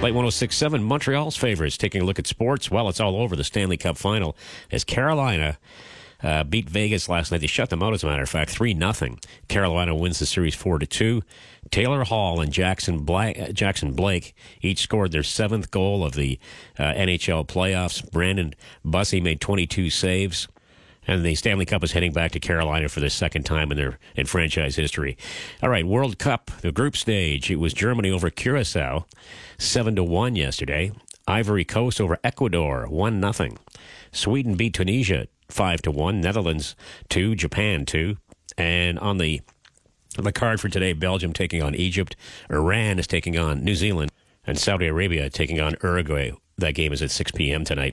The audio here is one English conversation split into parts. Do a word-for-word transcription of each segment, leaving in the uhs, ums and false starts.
Late one oh six point seven, Montreal's favorites. Taking a look at sports. Well, it's all over the Stanley Cup final as Carolina uh, beat Vegas last night. They shut them out, as a matter of fact, three nothing. Carolina wins the series four to two. Taylor Hall and Jackson, Black, Jackson Blake each scored their seventh goal of the uh, N H L playoffs. Brandon Bussey made twenty-two saves. And the Stanley Cup is heading back to Carolina for the second time in their in franchise history. All right, World Cup, the group stage. It was Germany over Curacao, seven to one yesterday. Ivory Coast over Ecuador, one nothing. Sweden beat Tunisia, five to one. Netherlands, two. Japan, two. And on the, the card for today, Belgium taking on Egypt. Iran is taking on New Zealand. And Saudi Arabia taking on Uruguay. That game is at six p.m. tonight.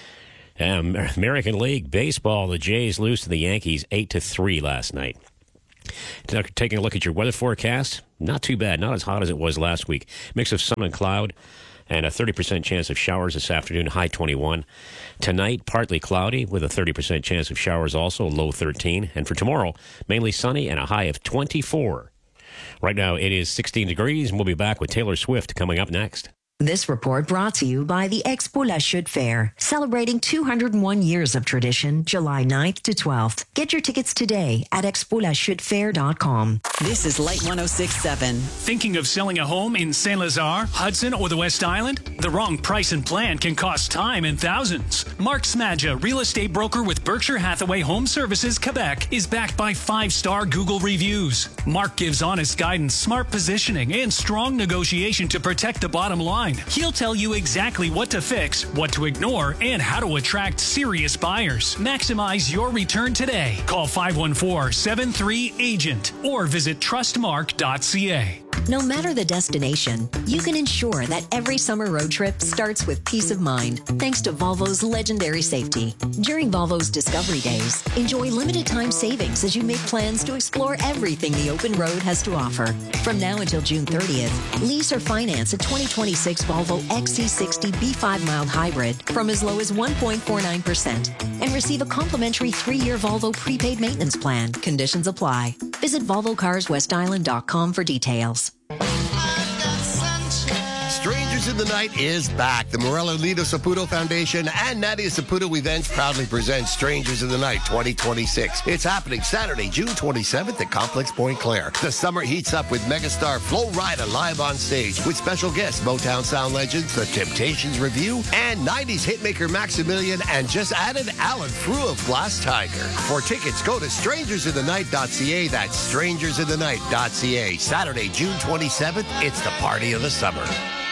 Um, American League Baseball, the Jays lose to the Yankees eight to three last night. Taking a look at your weather forecast, not too bad, not as hot as it was last week. Mix of sun and cloud, and a thirty percent chance of showers this afternoon, high twenty-one. Tonight, partly cloudy with a thirty percent chance of showers also, low thirteen. And for tomorrow, mainly sunny and a high of twenty-four. Right now, it is sixteen degrees, and we'll be back with Taylor Swift coming up next. This report brought to you by the Expo La Chute Fair, celebrating two hundred one years of tradition, July ninth to twelfth. Get your tickets today at expo la chute fair dot com. This is Light one oh six point seven. Thinking of selling a home in Saint Lazare, Hudson, or the West Island? The wrong price and plan can cost time and thousands. Mark Smadja, real estate broker with Berkshire Hathaway Home Services, Quebec, is backed by five-star Google reviews. Mark gives honest guidance, smart positioning, and strong negotiation to protect the bottom line. He'll tell you exactly what to fix, what to ignore, and how to attract serious buyers. Maximize your return today. Call five one four, seven three, agent or visit trust mark dot c a. No matter the destination, you can ensure that every summer road trip starts with peace of mind thanks to Volvo's legendary safety. During Volvo's Discovery Days, enjoy limited time savings as you make plans to explore everything the open road has to offer. From now until June thirtieth, lease or finance a twenty twenty-six Volvo X C sixty B five mild hybrid from as low as one point four nine percent and receive a complimentary three-year Volvo prepaid maintenance plan. Conditions apply. Visit volvo cars west island dot com for details. Strangers in the Night is back. The Morello Lido Saputo Foundation and Nadia Saputo Events proudly present Strangers in the Night twenty twenty-six. It's happening Saturday, June twenty-seventh at Complex Point Claire. The summer heats up with megastar Flo Rida live on stage with special guests Motown sound legends, The Temptations Review, and nineties hitmaker Maximilian, and just added Alan Frew of Glass Tiger. For tickets, go to strangers in the night dot c a. That's strangers in the night dot c a. Saturday, June twenty-seventh, it's the party of the summer.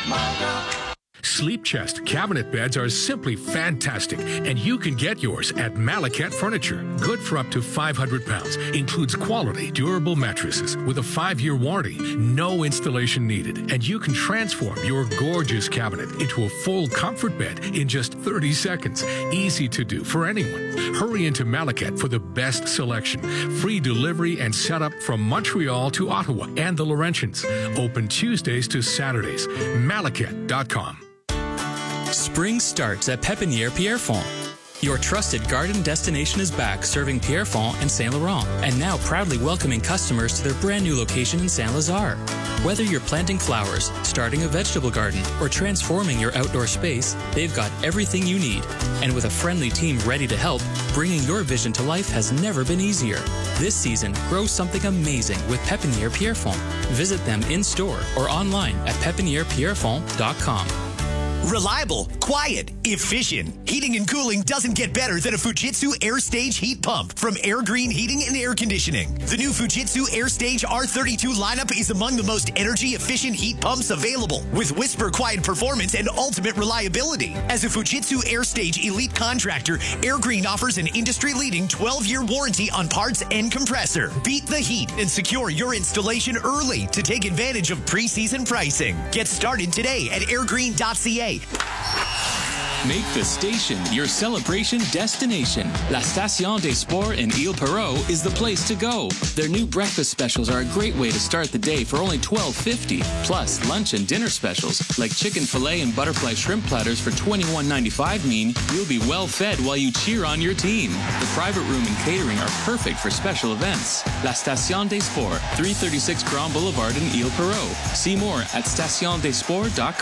Sleep Chest cabinet beds are simply fantastic, and you can get yours at Malacat Furniture. Good for up to five hundred pounds. Includes quality, durable mattresses with a five-year warranty. No installation needed, and you can transform your gorgeous cabinet into a full comfort bed in just thirty seconds. Easy to do for anyone. Hurry into Malacat for the best selection. Free delivery and setup from Montreal to Ottawa and the Laurentians. Open Tuesdays to Saturdays. Malacat dot com. Spring starts at Pépinière Pierrefonds. Your trusted garden destination is back, serving Pierrefonds and Saint Laurent, and now proudly welcoming customers to their brand new location in Saint Lazare. Whether you're planting flowers, starting a vegetable garden, or transforming your outdoor space, they've got everything you need. And with a friendly team ready to help, bringing your vision to life has never been easier. This season, grow something amazing with Pépinière Pierrefonds. Visit them in-store or online at pépinière pierrefonds dot com. Reliable, quiet, efficient. Heating and cooling doesn't get better than a Fujitsu AirStage heat pump from Air Green Heating and Air Conditioning. The new Fujitsu AirStage R thirty-two lineup is among the most energy-efficient heat pumps available, with whisper quiet performance and ultimate reliability. As a Fujitsu AirStage elite contractor, Air Green offers an industry-leading twelve-year warranty on parts and compressor. Beat the heat and secure your installation early to take advantage of pre-season pricing. Get started today at air green dot c a. Make the station your celebration destination. La Station des Sports in Ile Perrot is the place to go. Their new breakfast specials are a great way to start the day for only twelve fifty. Plus, lunch and dinner specials like chicken fillet and butterfly shrimp platters for twenty-one ninety-five mean you'll be well fed while you cheer on your team. The private room and catering are perfect for special events. La Station des Sports, three thirty-six Grand Boulevard in Ile Perrot. See more at station des sports dot com.